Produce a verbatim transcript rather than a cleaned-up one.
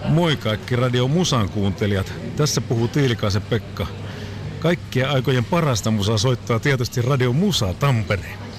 Moi kaikki Radio Musan kuuntelijat. Tässä puhuu Tiilikaisen Pekka. Kaikkien aikojen parasta musaa soittaa tietysti Radio Musa Tampere.